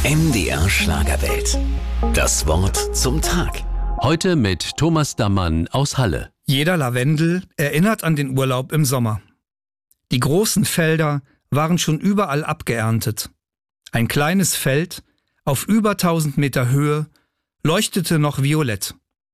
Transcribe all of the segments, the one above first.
MDR Schlagerwelt. Das Wort zum Tag. Heute mit Thomas Dammann aus Halle. Jeder Lavendel erinnert an den Urlaub im Sommer. Die großen Felder waren schon überall abgeerntet. Ein kleines Feld auf über 1000 Meter Höhe leuchtete noch violett.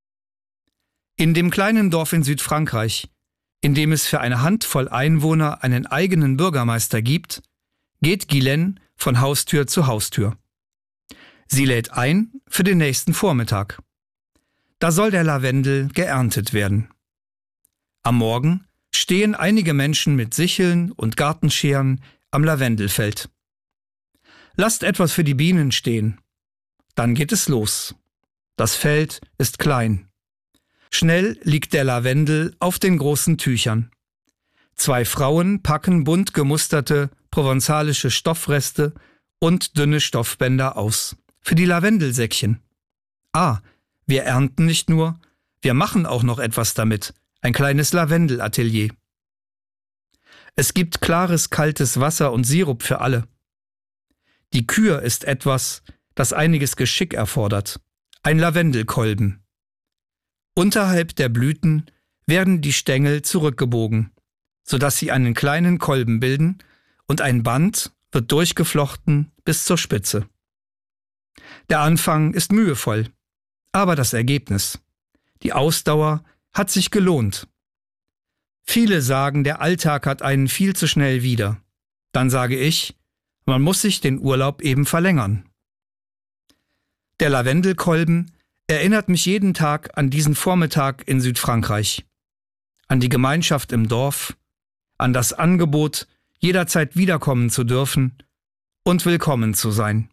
In dem kleinen Dorf in Südfrankreich, in dem es für eine Handvoll Einwohner einen eigenen Bürgermeister gibt, geht Guylaine von Haustür zu Haustür. Sie lädt ein für den nächsten Vormittag. Da soll der Lavendel geerntet werden. Am Morgen stehen einige Menschen mit Sicheln und Gartenscheren am Lavendelfeld. Lasst etwas für die Bienen stehen. Dann geht es los. Das Feld ist klein. Schnell liegt der Lavendel auf den großen Tüchern. 2 Frauen packen bunt gemusterte provenzalische Stoffreste und dünne Stoffbänder aus. Für die Lavendelsäckchen. Wir ernten nicht nur, wir machen auch noch etwas damit. Ein kleines Lavendelatelier. Es gibt klares, kaltes Wasser und Sirup für alle. Die Kür ist etwas, das einiges Geschick erfordert. Ein Lavendelkolben. Unterhalb der Blüten werden die Stängel zurückgebogen, sodass sie einen kleinen Kolben bilden und ein Band wird durchgeflochten bis zur Spitze. Der Anfang ist mühevoll, aber das Ergebnis, die Ausdauer, hat sich gelohnt. Viele sagen, der Alltag hat einen viel zu schnell wieder. Dann sage ich, man muss sich den Urlaub eben verlängern. Der Lavendelkolben erinnert mich jeden Tag an diesen Vormittag in Südfrankreich, an die Gemeinschaft im Dorf, an das Angebot, jederzeit wiederkommen zu dürfen und willkommen zu sein.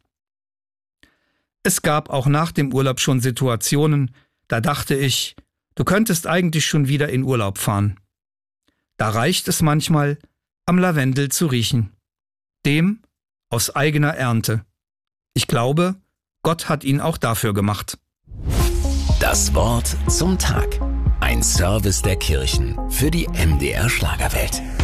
Es gab auch nach dem Urlaub schon Situationen, da dachte ich, du könntest eigentlich schon wieder in Urlaub fahren. Da reicht es manchmal, am Lavendel zu riechen. Dem aus eigener Ernte. Ich glaube, Gott hat ihn auch dafür gemacht. Das Wort zum Tag. Ein Service der Kirchen für die MDR Schlagerwelt.